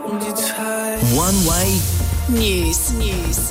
One Way News.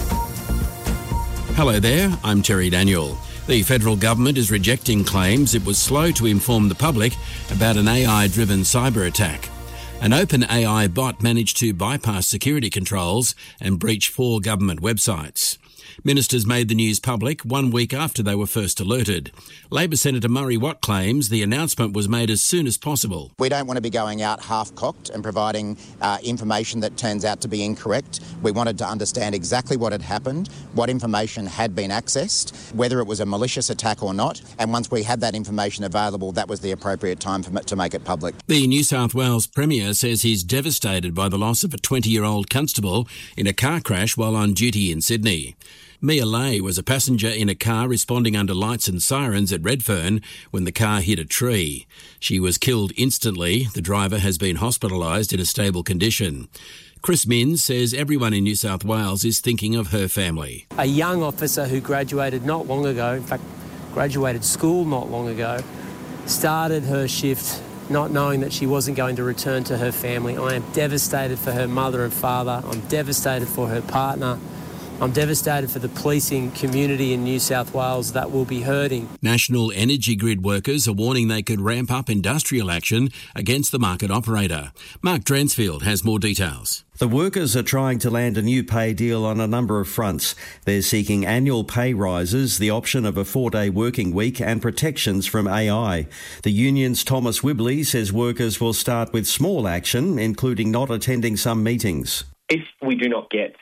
Hello there, I'm Terry Daniel. The federal government is rejecting claims it was slow to inform the public about an AI-driven cyber attack. An OpenAI bot managed to bypass security controls and breach 4 government websites. Ministers made the news public 1 week after they were first alerted. Labor Senator Murray Watt claims the announcement was made as soon as possible. We don't want to be going out half-cocked and providing information that turns out to be incorrect. We wanted to understand exactly what had happened, what information had been accessed, whether it was a malicious attack or not, and once we had that information available, that was the appropriate time to make it public. The New South Wales Premier says he's devastated by the loss of a 20-year-old constable in a car crash while on duty in Sydney. Mia Lay was a passenger in a car responding under lights and sirens at Redfern when the car hit a tree. She was killed instantly. The driver has been hospitalised in a stable condition. Chris Minns says everyone in New South Wales is thinking of her family. A young officer who graduated not long ago, in fact, graduated school not long ago, started her shift not knowing that she wasn't going to return to her family. I am devastated for her mother and father. I'm devastated for her partner. I'm devastated for the policing community in New South Wales that will be hurting. National energy grid workers are warning they could ramp up industrial action against the market operator. Mark Dransfield has more details. The workers are trying to land a new pay deal on a number of fronts. They're seeking annual pay rises, the option of a 4-day working week and protections from AI. The union's Thomas Whibley says workers will start with small action, including not attending some meetings. If we do not get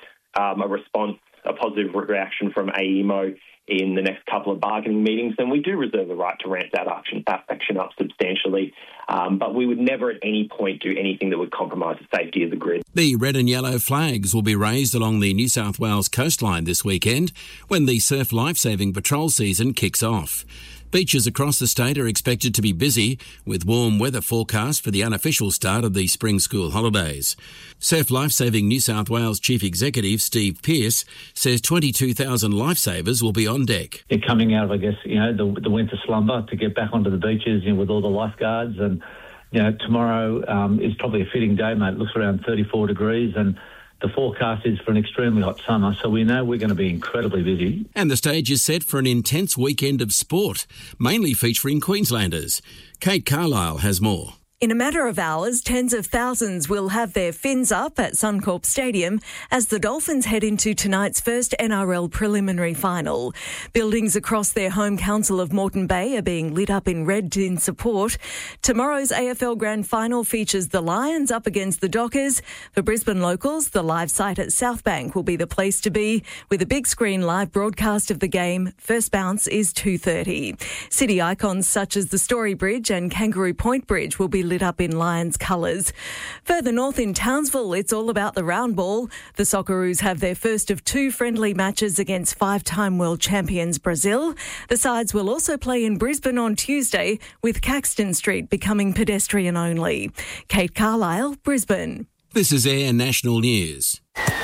a positive reaction from AEMO in the next couple of bargaining meetings, then we do reserve the right to ramp that action up substantially. But we would never at any point do anything that would compromise the safety of the grid. The red and yellow flags will be raised along the New South Wales coastline this weekend when the Surf Lifesaving Patrol season kicks off. Beaches across the state are expected to be busy with warm weather forecast for the unofficial start of the spring school holidays. Surf Lifesaving New South Wales Chief Executive Steve Pearce says 22,000 lifesavers will be on deck. They're coming out of, the winter slumber to get back onto the beaches, with all the lifeguards. And, tomorrow is probably a fitting day, mate. It looks around 34 degrees and the forecast is for an extremely hot summer, so we know we're going to be incredibly busy. And the stage is set for an intense weekend of sport, mainly featuring Queenslanders. Kate Carlisle has more. In a matter of hours, tens of thousands will have their fins up at Suncorp Stadium as the Dolphins head into tonight's first NRL preliminary final. Buildings across their home council of Moreton Bay are being lit up in red in support. Tomorrow's AFL Grand Final features the Lions up against the Dockers. For Brisbane locals, the live site at Southbank will be the place to be, with a big screen live broadcast of the game. First bounce is 2:30. City icons such as the Story Bridge and Kangaroo Point Bridge will be lit up in Lions colours. Further north in Townsville, it's all about the round ball. The Socceroos have their first of 2 friendly matches against 5-time world champions Brazil. The sides will also play in Brisbane on Tuesday, with Caxton Street becoming pedestrian only. Kate Carlisle, Brisbane. This is Air National News.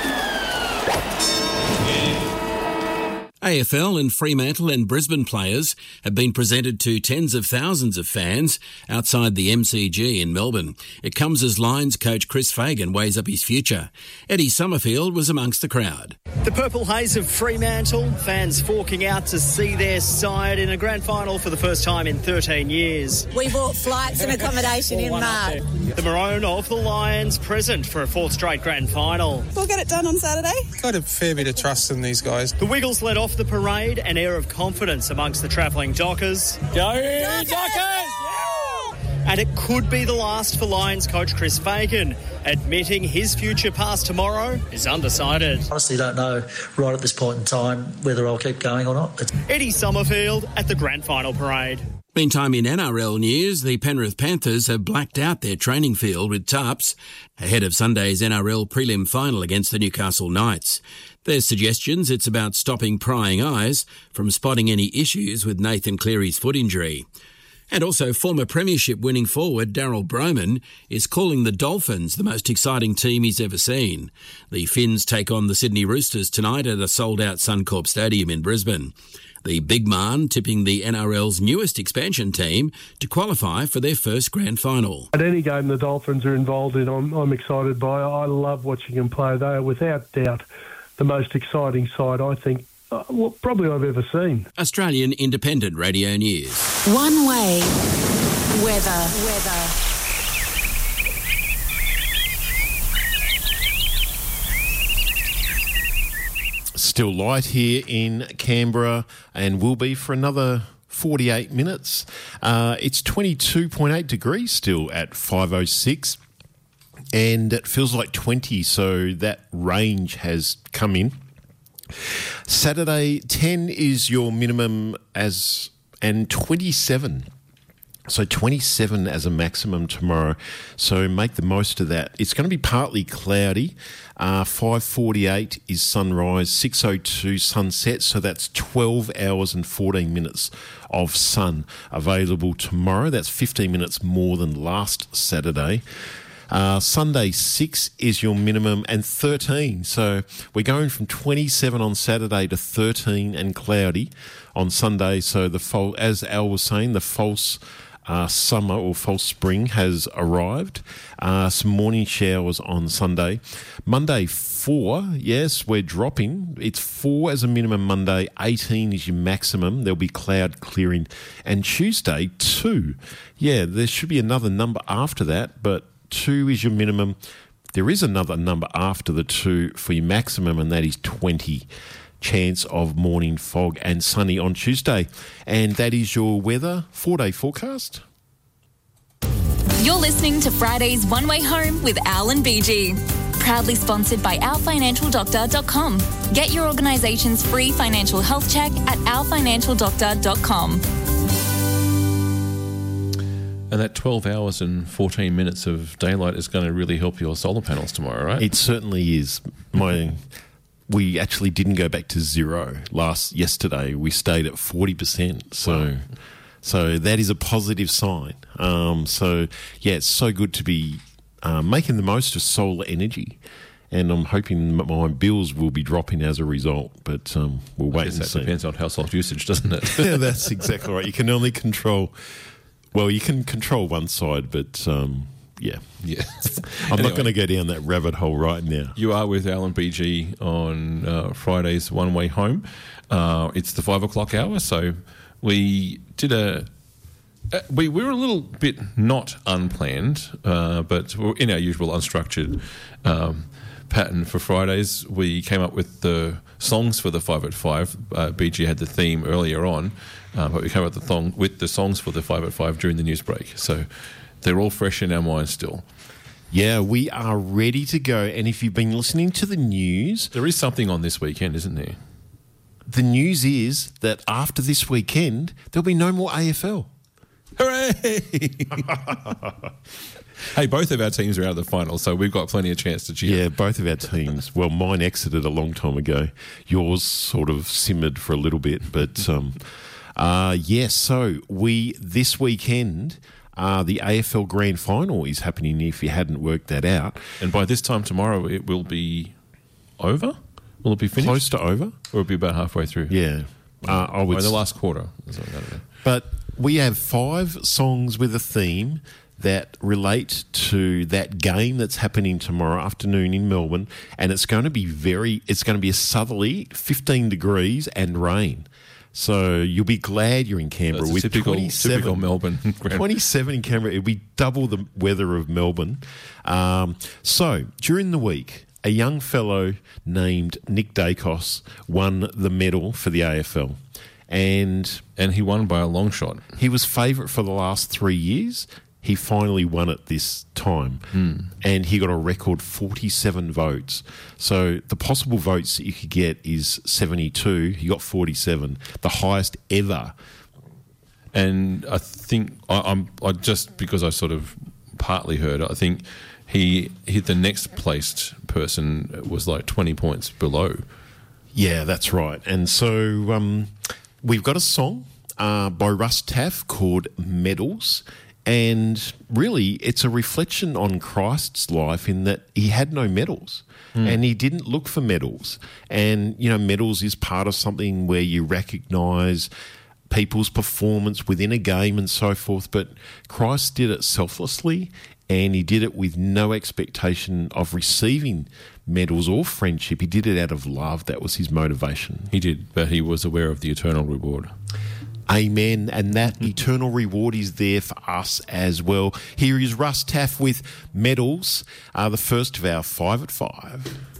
AFL and Fremantle and Brisbane players have been presented to tens of thousands of fans outside the MCG in Melbourne. It comes as Lions coach Chris Fagan weighs up his future. Eddie Summerfield was amongst the crowd. The Purple Haze of Fremantle, fans forking out to see their side in a grand final for the first time in 13 years. We bought flights and accommodation in March. The Maroon of the Lions present for a 4th straight grand final. We'll get it done on Saturday. Got a fair bit of trust in these guys. The Wiggles led off the parade, an air of confidence amongst the travelling Dockers. Go Dockers! And it could be the last for Lions coach Chris Fagan, admitting his future past tomorrow is undecided. Honestly, don't know right at this point in time whether I'll keep going or not. Eddie Summerfield at the grand final parade. Meantime, in NRL news, the Penrith Panthers have blacked out their training field with tarps ahead of Sunday's NRL prelim final against the Newcastle Knights. There's suggestions it's about stopping prying eyes from spotting any issues with Nathan Cleary's foot injury. And also, former premiership winning forward Daryl Broman is calling the Dolphins the most exciting team he's ever seen. The Finns take on the Sydney Roosters tonight at a sold-out Suncorp Stadium in Brisbane. The Big Man tipping the NRL's newest expansion team to qualify for their first grand final. At any game the Dolphins are involved in, I'm excited by. I love watching them play. They are without doubt the most exciting side, I think, probably I've ever seen. Australian Independent Radio News. One way. Weather. Still light here in Canberra and will be for another 48 minutes. It's 22.8 degrees still at 5:06 and it feels like 20, so that range has come in. Saturday, 10 is your minimum and 27. So 27 as a maximum tomorrow. So make the most of that. It's going to be partly cloudy. 5:48 is sunrise, 6:02 sunset. So that's 12 hours and 14 minutes of sun available tomorrow. That's 15 minutes more than last Saturday. Sunday, 6 is your minimum and 13. So we're going from 27 on Saturday to 13 and cloudy on Sunday. So as Al was saying, the false summer or false spring has arrived. Some morning showers on Sunday. Monday, 4, yes, we're dropping. It's 4 as a minimum Monday, 18 is your maximum. There'll be cloud clearing. And Tuesday, 2. Yeah, there should be another number after that, but 2 is your minimum. There is another number after the 2 for your maximum, and that is 20. Chance of morning fog and sunny on Tuesday. And that is your weather 4-day forecast. You're listening to Friday's One Way Home with Al and BG. Proudly sponsored by ourfinancialdoctor.com. Get your organisation's free financial health check at ourfinancialdoctor.com. And that 12 hours and 14 minutes of daylight is going to really help your solar panels tomorrow, right? It certainly is. We actually didn't go back to zero yesterday. We stayed at 40%. So that is a positive sign. It's so good to be making the most of solar energy. And I'm hoping that my bills will be dropping as a result, but we'll wait and see. That depends on household usage, doesn't it? Yeah, that's exactly right. You can only control... Well, you can control one side, but yeah. I'm not going to go down that rabbit hole right now. You are with Al and BG on Friday's One Way Home. It's the 5 o'clock hour, so we did we were a little bit not unplanned, but in our usual unstructured pattern for Fridays, we came up with the songs for the 5 at 5. BG had the theme earlier on, but we came up with the songs for the 5 at 5 during the news break. So they're all fresh in our minds still. Yeah, we are ready to go. And if you've been listening to the news... There is something on this weekend, isn't there? The news is that after this weekend, there'll be no more AFL. Hooray! Hey, both of our teams are out of the final, so we've got plenty of chance to cheer. Yeah, both of our teams. Well, mine exited a long time ago. Yours sort of simmered for a little bit. But, so this weekend... the AFL Grand Final is happening if you hadn't worked that out. And by this time tomorrow, it will be over? Will it be finished? Close to over? Or it'll be about halfway through? Yeah. I would the last quarter. But we have 5 songs with a theme that relate to that game that's happening tomorrow afternoon in Melbourne. And it's going to be a southerly, 15 degrees and rain. So you'll be glad you're in Canberra with typical Melbourne. 27 in Canberra. It'll be double the weather of Melbourne. So during the week, a young fellow named Nick Dacos won the medal for the AFL. And he won by a long shot. He was favourite for the last 3 years. He finally won it this time, and he got a record 47 votes. So the possible votes that you could get is 72. He got 47, the highest ever. And I think I just because I sort of partly heard, I think he hit the next placed person was like 20 points below. Yeah, that's right. And so we've got a song by Russ Taff called Medals. And really, it's a reflection on Christ's life in that he had no medals. And he didn't look for medals. And, medals is part of something where you recognise people's performance within a game and so forth. But Christ did it selflessly, and he did it with no expectation of receiving medals or friendship. He did it out of love. That was his motivation. He did, but he was aware of the eternal reward. Amen. And that eternal reward is there for us as well. Here is Russ Taff with Medals, the first of our 5 at 5.